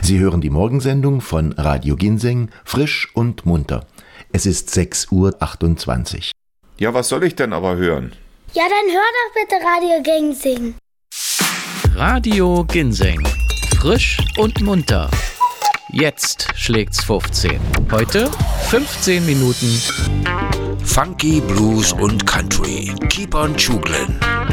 Sie hören die Morgensendung von Radio Ginseng, frisch und munter. Es ist 6:28 Uhr. Ja, was soll ich denn aber hören? Ja, dann hör doch bitte Radio Ginseng. Radio Ginseng, frisch und munter. Jetzt schlägt's 15. Heute 15 Minuten Funky, Blues und Country. Keep on juglin'.